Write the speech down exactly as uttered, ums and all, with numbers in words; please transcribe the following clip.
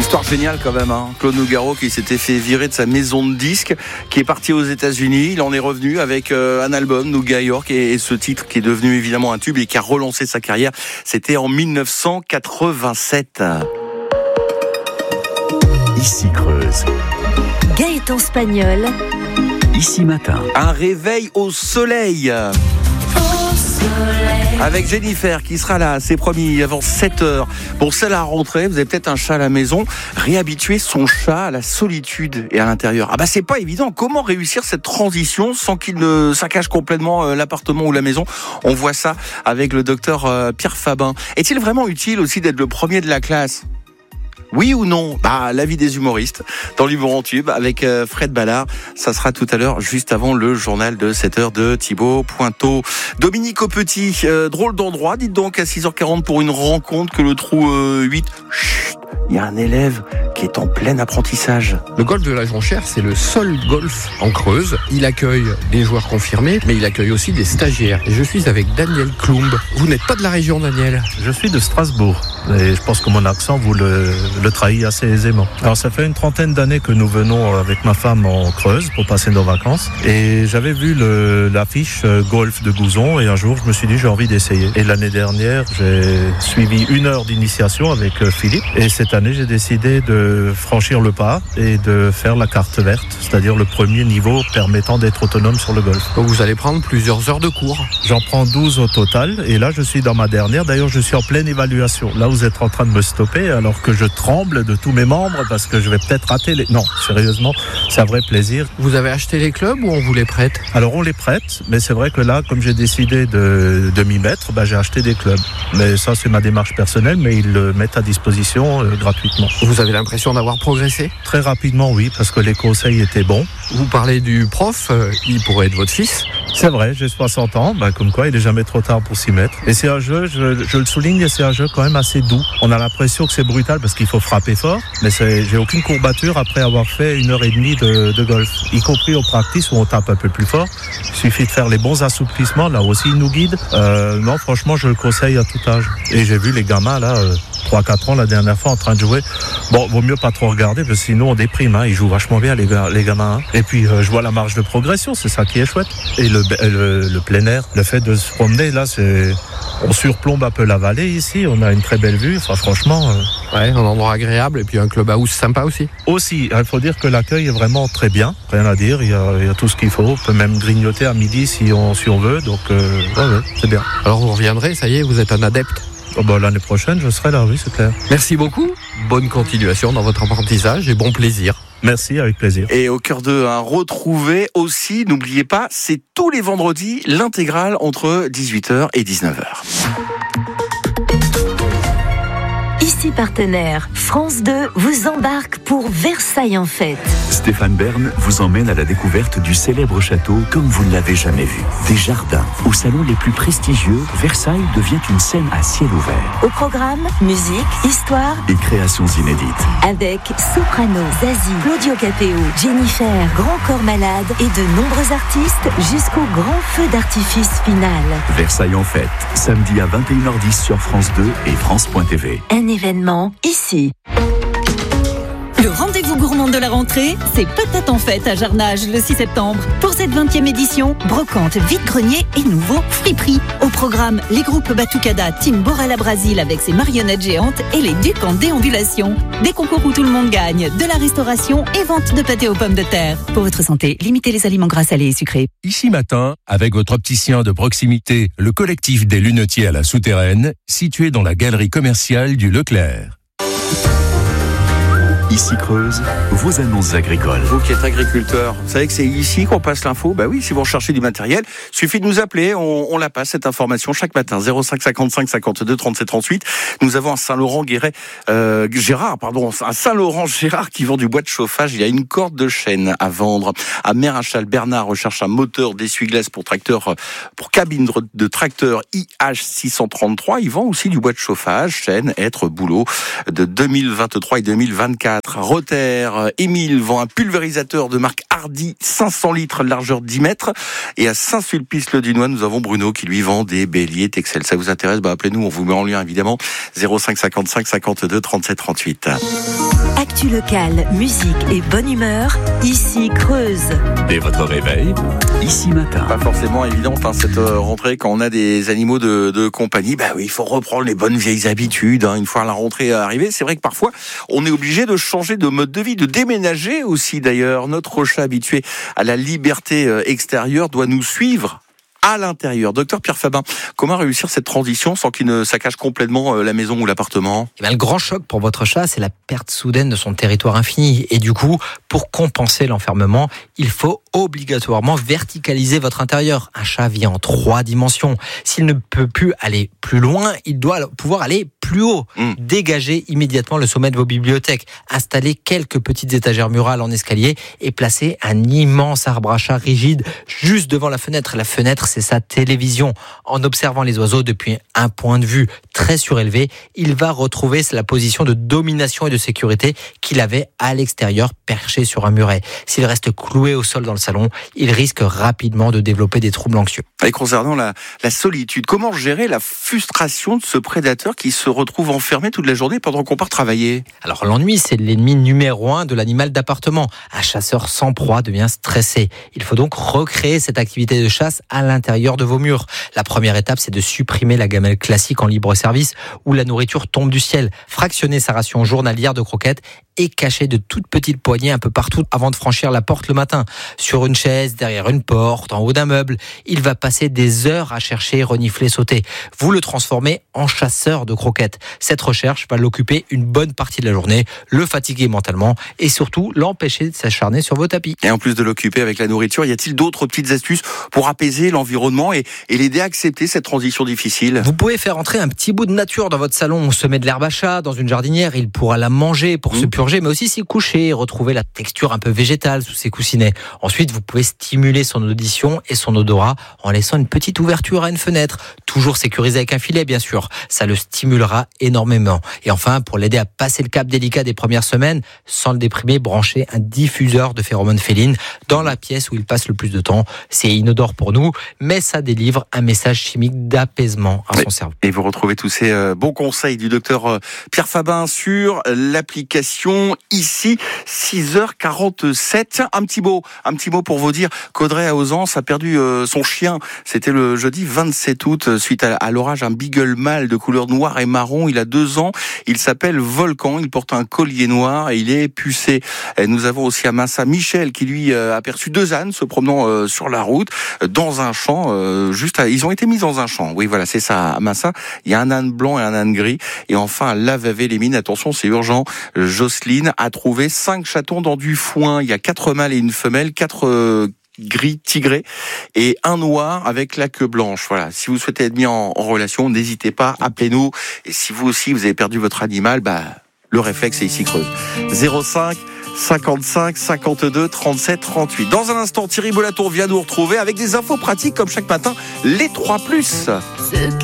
Histoire géniale quand même, hein. Claude Nougaro qui s'était fait virer de sa maison de disques, qui est parti aux États-Unis. Il en est revenu avec euh, un album, Nougat York, et, et ce titre qui est devenu évidemment un tube et qui a relancé sa carrière. C'était en dix-neuf cent quatre-vingt-sept. Ici Creuse. Gaëtan Spagnol. Ici Matin. Un réveil au soleil. Avec Jennifer qui sera là, c'est promis, avant sept heures. Pour celle à rentrer, vous avez peut-être un chat à la maison, réhabituer son chat à la solitude et à l'intérieur. Ah bah c'est pas évident, comment réussir cette transition sans qu'il ne saccage complètement l'appartement ou la maison? On voit ça avec le docteur Pierre Fabin. Est-il vraiment utile aussi d'être le premier de la classe ? Oui ou non? Bah, l'avis des humoristes dans l'humour en tube avec euh, Fred Ballard. Ça sera tout à l'heure, juste avant le journal de sept heures de Thibaut Pointeau. Dominique Aupetit, euh, drôle d'endroit, dites donc à six heures quarante pour une rencontre que le trou euh, huit. Chut, il y a un élève qui est en plein apprentissage. Le golf de la Jonchère, c'est le seul golf en Creuse. Il accueille des joueurs confirmés, mais il accueille aussi des stagiaires. Et je suis avec Daniel Klumb. Vous n'êtes pas de la région, Daniel? Je suis de Strasbourg. Et je pense que mon accent, vous le, le trahit assez aisément. Alors, ça fait une trentaine d'années que nous venons avec ma femme en Creuse pour passer nos vacances. Et j'avais vu le, l'affiche golf de Gouzon. Et un jour, je me suis dit, j'ai envie d'essayer. Et l'année dernière, j'ai suivi une heure d'initiation avec Philippe. Et cette année, j'ai décidé de franchir le pas et de faire la carte verte, c'est-à-dire le premier niveau permettant d'être autonome sur le golf. Donc vous allez prendre plusieurs heures de cours. J'en prends douze au total et là je suis dans ma dernière. D'ailleurs je suis en pleine évaluation. Là vous êtes en train de me stopper alors que je tremble de tous mes membres parce que je vais peut-être rater les... Non, sérieusement, c'est un vrai plaisir. Vous avez acheté les clubs ou on vous les prête? Alors on les prête, mais c'est vrai que là, comme j'ai décidé de, de m'y mettre, bah, j'ai acheté des clubs. Mais ça c'est ma démarche personnelle, mais ils le mettent à disposition euh, gratuitement. Vous avez l'impression d'avoir progressé? Très rapidement, oui, parce que les conseils étaient bons. Vous parlez du prof, euh, il pourrait être votre fils? C'est vrai, j'ai soixante ans, bah, comme quoi il est jamais trop tard pour s'y mettre. Et c'est un jeu, je, je le souligne, c'est un jeu quand même assez doux. On a l'impression que c'est brutal parce qu'il faut frapper fort, mais c'est, j'ai aucune courbature après avoir fait une heure et demie de, de golf, y compris au practice où on tape un peu plus fort. Il suffit de faire les bons assouplissements, là aussi il nous guide. Euh, non, franchement, je le conseille à tout âge. Et j'ai vu les gamins là, euh, trois quatre ans la dernière fois en train de jouer. Bon, vaut mieux pas trop regarder parce que sinon on déprime, hein. Ils jouent vachement bien les, gars, les gamins. Hein. Et puis euh, je vois la marge de progression, c'est ça qui est chouette. Et le, le, le plein air, le fait de se promener là, c'est... On surplombe un peu la vallée ici, on a une très belle vue, enfin franchement... Euh... Ouais, un endroit agréable et puis un clubhouse sympa aussi. Aussi, il faut dire que l'accueil est vraiment très bien, rien à dire, il y a, il y a tout ce qu'il faut, on peut même grignoter à midi si on, si on veut, donc euh, ouais, ouais, c'est bien. Alors vous reviendrez, ça y est, vous êtes un adepte? Oh bah, l'année prochaine, je serai là, oui, c'est clair. Merci beaucoup, bonne continuation dans votre apprentissage et bon plaisir. Merci, avec plaisir. Et au cœur de un retrouver aussi, n'oubliez pas, c'est tous les vendredis, l'intégrale entre dix-huit heures et dix-neuf heures. Ici partenaire, France deux vous embarque pour Versailles en fête. Stéphane Bern vous emmène à la découverte du célèbre château comme vous ne l'avez jamais vu. Des jardins, aux salons les plus prestigieux, Versailles devient une scène à ciel ouvert. Au programme, musique, histoire et créations inédites. Avec Soprano, Zazie, Claudio Capéo, Jennifer, Grand Corps Malade et de nombreux artistes jusqu'au grand feu d'artifice final. Versailles en fête, samedi à vingt et une heures dix sur France deux et France point T V. Un événement ici. Le rendez-vous gourmand de la rentrée, c'est Patate en fête à Jarnage le six septembre. Pour cette vingtième édition, brocante, vide-grenier et nouveau friperie. Au programme, les groupes Batucada, Team Borella Brasil avec ses marionnettes géantes et les Ducs en déambulation. Des concours où tout le monde gagne, de la restauration et vente de pâté aux pommes de terre. Pour votre santé, limitez les aliments gras, salés et sucrés. Ici Matin, avec votre opticien de proximité, le collectif des lunetiers à la Souterraine, situé dans la galerie commerciale du Leclerc. Ici Creuse, vos annonces agricoles. Vous qui êtes agriculteur, vous savez que c'est ici qu'on passe l'info? Bah oui, si vous recherchez du matériel, suffit de nous appeler, on, on la passe cette information chaque matin. zéro cinq cinquante-cinq cinquante-deux trente-sept trente-huit. Nous avons un Saint-Laurent-Guéret, euh, Gérard, pardon, un Saint-Laurent-Gérard qui vend du bois de chauffage. Il y a une corde de chêne à vendre. À Mérachal, Bernard recherche un moteur d'essuie-glace pour tracteur, pour cabine de tracteur I H six cent trente-trois. Il vend aussi du bois de chauffage, chêne, hêtre, bouleau de deux mille vingt-trois et deux mille vingt-quatre. Roter, Émile vend un pulvérisateur de marque Hardy, cinq cents litres, largeur dix mètres. Et à Saint-Sulpice-le-Dunois, nous avons Bruno qui lui vend des béliers Texel. Ça vous intéresse? Bah, appelez-nous, on vous met en lien évidemment. zéro cinq cinquante-cinq cinquante-deux trente-sept trente-huit. Actu locale, musique et bonne humeur, ici Creuse. Dès votre réveil, ici matin. Pas forcément évidente hein, cette rentrée quand on a des animaux de, de compagnie. Bah oui, il faut reprendre les bonnes vieilles habitudes. Hein. Une fois la rentrée arrivée, c'est vrai que parfois on est obligé de changer de mode de vie, de déménager aussi d'ailleurs. Notre chat habitué à la liberté extérieure doit nous suivre à l'intérieur. Docteur Pierre Fabin, comment réussir cette transition sans qu'il ne saccage complètement la maison ou l'appartement ? Eh bien, le grand choc pour votre chat, c'est la perte soudaine de son territoire infini. Et du coup, pour compenser l'enfermement, il faut obligatoirement verticaliser votre intérieur. Un chat vit en trois dimensions. S'il ne peut plus aller plus loin, il doit pouvoir aller plus haut. Mmh. Dégagez immédiatement le sommet de vos bibliothèques. Installez quelques petites étagères murales en escalier et placez un immense arbre à chat rigide juste devant la fenêtre. La fenêtre, c'est sa télévision. En observant les oiseaux depuis un point de vue très surélevé, il va retrouver la position de domination et de sécurité qu'il avait à l'extérieur, perché sur un muret. S'il reste cloué au sol dans le salon, il risque rapidement de développer des troubles anxieux. Et concernant la, la solitude, comment gérer la frustration de ce prédateur qui se retrouve enfermé toute la journée pendant qu'on part travailler ? Alors l'ennui, c'est l'ennemi numéro un de l'animal d'appartement. Un chasseur sans proie devient stressé. Il faut donc recréer cette activité de chasse à l'intérieur de vos murs. La première étape, c'est de supprimer la gamelle classique en libre service où la nourriture tombe du ciel. Fractionner sa ration journalière de croquettes et cacher de toutes petites poignées un peu partout avant de franchir la porte le matin. Sur une chaise, derrière une porte, en haut d'un meuble. Il va passer des heures à chercher, renifler, sauter. Vous le transformez en chasseur de croquettes. Cette recherche va l'occuper une bonne partie de la journée, le fatiguer mentalement et surtout l'empêcher de s'acharner sur vos tapis. Et en plus de l'occuper avec la nourriture, y a-t-il d'autres petites astuces pour apaiser l'environnement et, et l'aider à accepter cette transition difficile ? Vous pouvez faire entrer un petit bout de nature dans votre salon. Semer de l'herbe à chat dans une jardinière, il pourra la manger pour mmh. se purger, mais aussi s'y coucher et retrouver la texture un peu végétale sous ses coussinets. Ensuite, vous pouvez stimuler son audition et son odorat en laissant une petite ouverture à une fenêtre, toujours sécurisée avec un filet bien sûr. Ça le stimulera énormément. Et enfin, pour l'aider à passer le cap délicat des premières semaines, sans le déprimer, branchez un diffuseur de phéromones félines dans la pièce où il passe le plus de temps. C'est inodore pour nous, mais ça délivre un message chimique d'apaisement à son cerveau. Et vous retrouvez tous ces euh, bons conseils du docteur euh, Pierre Fabin sur l'application ici, six heures quarante-sept. Tiens, un petit mot, un petit mot pour vous dire qu'Audrey à Ausence a perdu euh, son chien. C'était le jeudi vingt-sept août, suite à, à l'orage, un beagle mâle de couleur noire et marron. Il a deux ans. Il s'appelle Volcan. Il porte un collier noir et il est pucé. Et nous avons aussi à Massa Michel qui lui a aperçu deux ânes se promenant euh, sur la route, dans un champ. Euh, juste, à, ils ont été mis dans un champ. Oui, voilà, c'est ça. À Massa, il y a un âne blanc et un âne gris. Et enfin, à Lavavé-les-Mines, attention, c'est urgent. Jocelyne a trouvé cinq chatons dans du foin. Il y a quatre mâles et une femelle, quatre euh, gris tigré et un noir avec la queue blanche. Voilà. Si vous souhaitez être mis en, en relation, n'hésitez pas, appelez-nous. Et si vous aussi vous avez perdu votre animal, bah le réflexe est ici Creuse. zéro cinq cinquante-cinq cinquante-deux trente-sept trente-huit. Dans un instant, Thierry Bolatour vient nous retrouver avec des infos pratiques comme chaque matin, les trois plus.